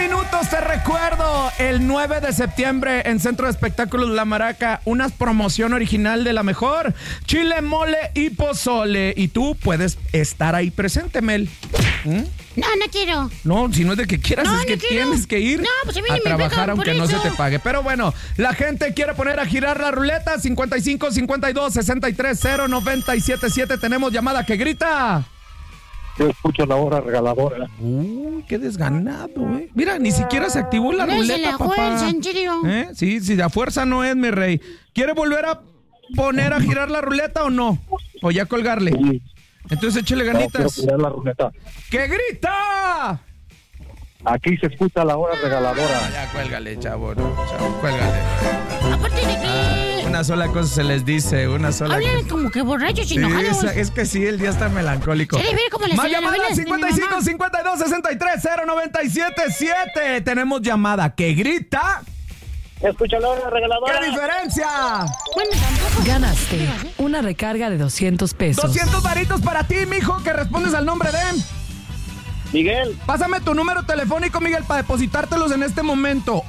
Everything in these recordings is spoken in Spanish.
minutos te recuerdo, el 9 de septiembre en Centro de Espectáculos La Maraca, una promoción original de la mejor, chile, mole y pozole. Y tú puedes estar ahí presente, Mel. No quiero. No, si no es de que quieras, es que tienes que ir pues a trabajar aunque no se te pague. Pero bueno, la gente quiere poner a girar la ruleta. 55 52 63 0 977. Tenemos llamada que grita. Yo escucho la hora regaladora. Qué desganado, Mira, ni siquiera se activó la ruleta, la papá. fuerza, ¿en serio? Sí, la fuerza no es, mi rey. ¿Quiere volver a poner a girar la ruleta o no? O ya colgarle. Sí. Entonces échele ganitas. No, quiero girar la ruleta. ¡Que grita! Aquí se escucha la hora regaladora. Ya cuélgale, chavo, cuélgale. Aparte de que... Una sola cosa se les dice, Hablan como que borrachos y enojados. Es que sí, el día está melancólico. Se les ve como las Más llamadas, telenovelas de mi 55 mamá. 52 63 0 977. Tenemos llamada que grita. Escucha la hora regaladora. ¡Qué diferencia! Bueno, tampoco. Ganaste una recarga de 200 pesos. 200 varitos para ti, mijo, que respondes al nombre de... Miguel. Pásame tu número telefónico, Miguel, para depositártelos en este momento.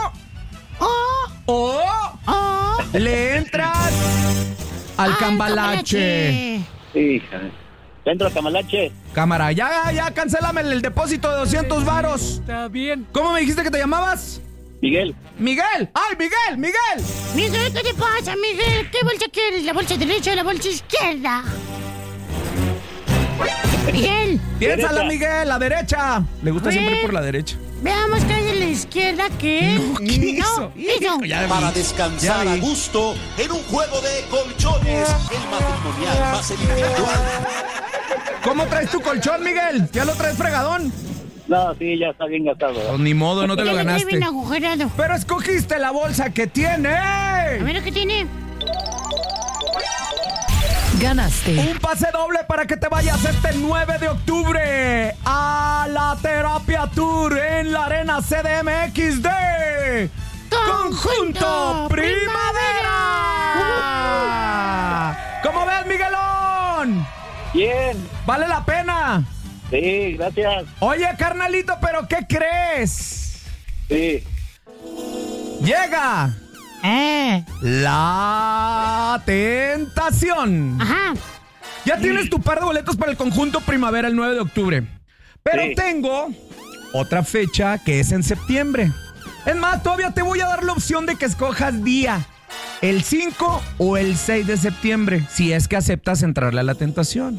O le entras al cambalache. Hija. Dentro del cambalache. Cámara, ya, cancélame el depósito de 200 varos. Está bien. ¿Cómo me dijiste que te llamabas? Miguel. ¡Miguel! ¡Ay, Miguel! Miguel, ¿qué te pasa, Miguel? ¿Qué bolsa quieres? ¿La bolsa derecha o la bolsa izquierda? Miguel. Piénsala, Miguel, la derecha. Le gusta siempre ir por la derecha. Veamos qué hay en la izquierda, ¿qué? ¿Qué hizo? Ya Para vi. descansar Ya a vi. gusto en un juego de colchones. El matrimonial más el individual. ¿Cómo traes tu colchón, Miguel? ¿Ya lo traes fregadón? No, sí, ya está bien gastado. Pues ni modo, no te lo Ya ganaste. bien agujerado. Pero escogiste la bolsa que tiene. A ver, ¿qué tiene? Ganaste Un pase doble para que te vayas este 9 de octubre a la Terapia Tour en la Arena CDMX de Conjunto Primavera. ¿Cómo ves, Miguelón? Bien. ¿Vale la pena? Sí, gracias. Oye, carnalito, ¿pero qué crees? Sí. Llega la tentación. Ajá. Ya tienes tu par de boletos para el Conjunto Primavera el 9 de octubre. Pero Sí. tengo otra fecha que es en septiembre. Es más, todavía te voy a dar la opción de que escojas día. El 5 o el 6 de septiembre, si es que aceptas entrarle a la tentación.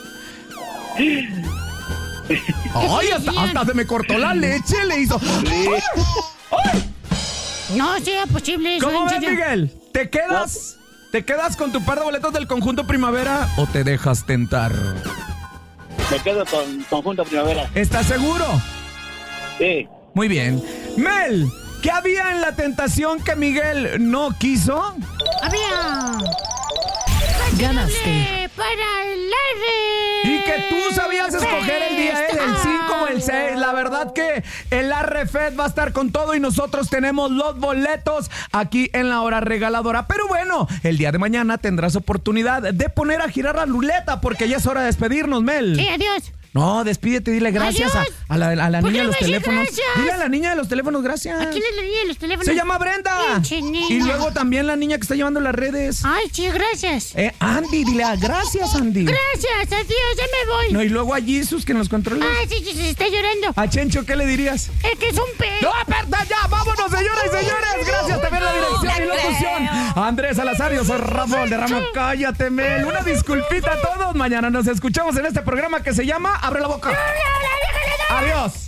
¡Ay, hasta se me cortó la leche! Le hizo... ¡Ay! No sea posible eso, ¿Cómo en ves, serio. Miguel? ¿Te quedas con tu par de boletos del Conjunto Primavera o te dejas tentar? Me quedo con Conjunto Primavera. ¿Estás seguro? Sí. Muy bien. Mel, ¿qué había en la tentación que Miguel no quiso? Había... Ganaste para el arre. Y que tú sabías escoger el día, el 5 o el 6. La verdad que el Arrefed va a estar con todo y nosotros tenemos los boletos aquí en la hora regaladora. Pero bueno, el día de mañana tendrás oportunidad de poner a girar la ruleta porque ya es hora de despedirnos, Mel. Sí, adiós. No, despídete, dile gracias Adiós. a la ¿Por niña qué de los me dices teléfonos. gracias? Dile a la niña de los teléfonos gracias. ¿A quién es la niña de los teléfonos? Se llama Brenda. Pinche niña. Y luego también la niña que está llevando las redes. Ay, sí, gracias. Andy, dile gracias, Andy. Gracias, adiós, ya me voy. No, y luego a Jesus que nos controla. Ay, sí, se está llorando. A Chencho, ¿qué le dirías? Es que es un pez. ¡No, aperta ya! ¡Vámonos, señoras y señores! Gracias también a la dirección y locución. Andrés Salazar, yo soy Rafael de Rama. Cállate, Mel. Una disculpita a todos. Mañana nos escuchamos en este programa que se llama Abre la Boca. Adiós.